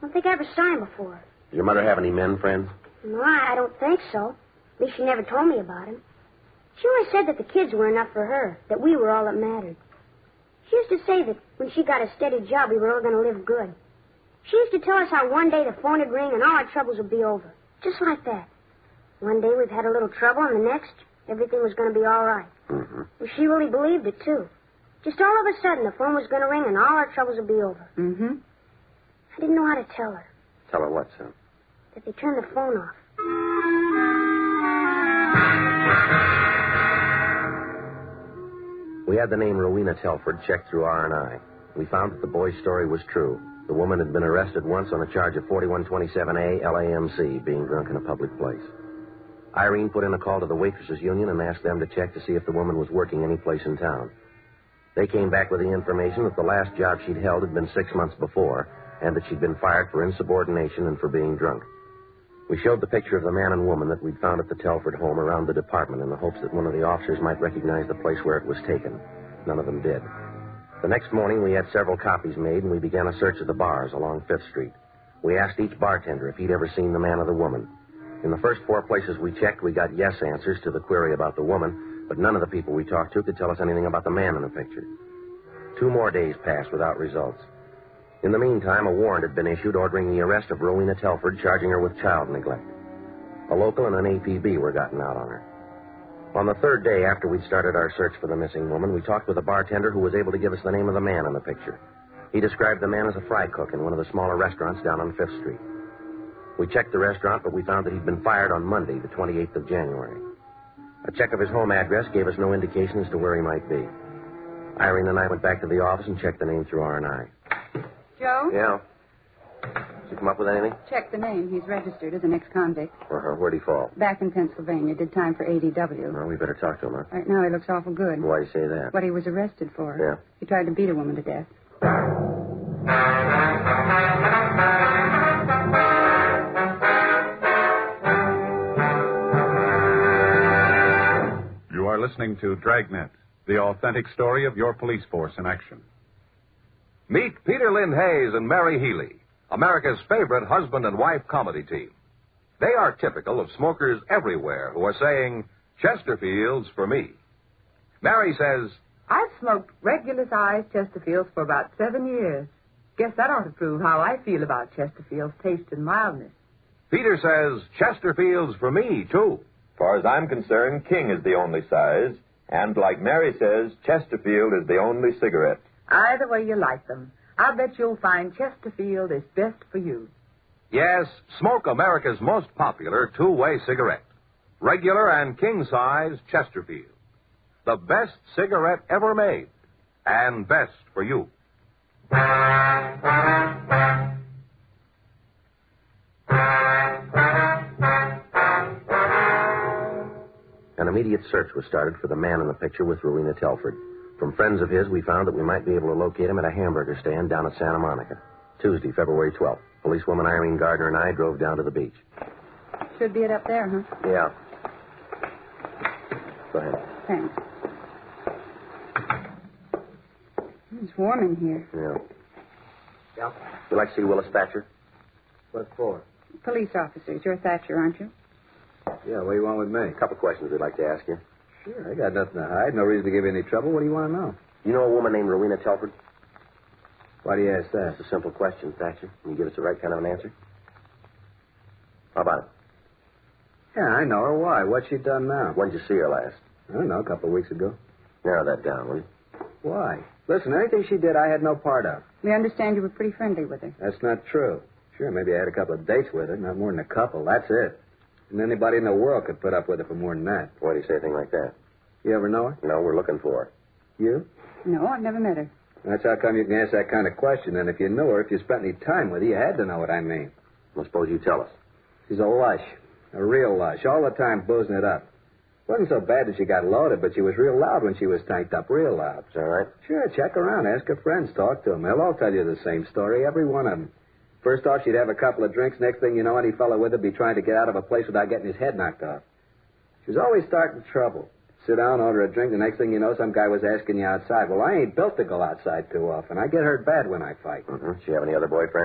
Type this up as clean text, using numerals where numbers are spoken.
don't think I ever saw him before. Does your mother have any men friends? No, I don't think so. At least she never told me about him. She always said that the kids were enough for her, that we were all that mattered. She used to say that when she got a steady job, we were all going to live good. She used to tell us how one day the phone would ring and all our troubles would be over. Just like that. One day we've had a little trouble, and the next, everything was going to be all right. Mm-hmm. Well, she really believed it, too. Just all of a sudden, the phone was going to ring and all our troubles would be over. Mm-hmm. I didn't know how to tell her. Tell her what, son? That they turned the phone off. We had the name Rowena Telford checked through R&I. We found that the boy's story was true. The woman had been arrested once on a charge of 4127A LAMC, being drunk in a public place. Irene put in a call to the Waitresses Union and asked them to check to see if the woman was working any place in town. They came back with the information that the last job she'd held had been 6 months before, and that she'd been fired for insubordination and for being drunk. We showed the picture of the man and woman that we'd found at the Telford home around the department in the hopes that one of the officers might recognize the place where it was taken. None of them did. The next morning, we had several copies made, and we began a search of the bars along 5th Street. We asked each bartender if he'd ever seen the man or the woman. In the first 4 places we checked, we got yes answers to the query about the woman, but none of the people we talked to could tell us anything about the man in the picture. 2 more days passed without results. In the meantime, a warrant had been issued ordering the arrest of Rowena Telford, charging her with child neglect. A local and an APB were gotten out on her. On the 3rd day after we'd started our search for the missing woman, we talked with a bartender who was able to give us the name of the man in the picture. He described the man as a fry cook in one of the smaller restaurants down on 5th Street. We checked the restaurant, but we found that he'd been fired on Monday, the 28th of January. A check of his home address gave us no indication as to where he might be. Irene and I went back to the office and checked the name through R&I. Joe? Yeah? Did you come up with anything? Check the name. He's registered as an ex-convict. Where'd he fall? Back in Pennsylvania. Did time for ADW. Well, we better talk to him, huh? Right now he looks awful good. Why do you say that? What he was arrested for. Yeah. He tried to beat a woman to death. You are listening to Dragnet, the authentic story of your police force in action. Meet Peter Lynn Hayes and Mary Healy, America's favorite husband and wife comedy team. They are typical of smokers everywhere who are saying, Chesterfields for me. Mary says, I've smoked regular-sized Chesterfields for about 7 years. Guess that ought to prove how I feel about Chesterfield's taste and mildness. Peter says, Chesterfields for me, too. Far as I'm concerned, King is the only size. And like Mary says, Chesterfield is the only cigarette. Either way you like them, I'll bet you'll find Chesterfield is best for you. Yes, smoke America's most popular two-way cigarette. Regular and king-size Chesterfield. The best cigarette ever made. And best for you. An immediate search was started for the man in the picture with Rowena Telford. From friends of his, we found that we might be able to locate him at a hamburger stand down at Santa Monica. Tuesday, February 12th. Policewoman Irene Gardner and I drove down to the beach. Should be it up there, huh? Yeah. Go ahead. Thanks. It's warm in here. Yeah. Yeah? You like to see Willis Thatcher? What for? Police officers. You're Thatcher, aren't you? Yeah, what do you want with me? A couple questions we'd like to ask you. Sure, I got nothing to hide. No reason to give you any trouble. What do you want to know? You know a woman named Rowena Telford? Why do you ask that? It's a simple question, Thatcher. Can you give us the right kind of an answer? How about it? Yeah, I know her. Why? What's she done now? When did you see her last? I don't know, a couple of weeks ago. Narrow that down, will you? Why? Listen, anything she did, I had no part of. We understand you were pretty friendly with her. That's not true. Sure, maybe I had a couple of dates with her, not more than a couple. That's it. And anybody in the world could put up with her for more than that. Why do you say a thing like that? You ever know her? No, we're looking for her. You? No, I've never met her. That's how come you can ask that kind of question. And if you knew her, if you spent any time with her, you had to know what I mean. Well, suppose you tell us. She's a lush. A real lush. All the time boozing it up. Wasn't so bad that she got loaded, but she was real loud when she was tanked up. Real loud. Is that right? Sure, check around. Ask her friends. Talk to them. They'll all tell you the same story, every one of them. First off, she'd have a couple of drinks. Next thing you know, any fellow with her be trying to get out of a place without getting his head knocked off. She was always starting trouble. Sit down, order a drink. The next thing you know, some guy was asking you outside. Well, I ain't built to go outside too often. I get hurt bad when I fight. Mm-hmm. Does she have any other boyfriend?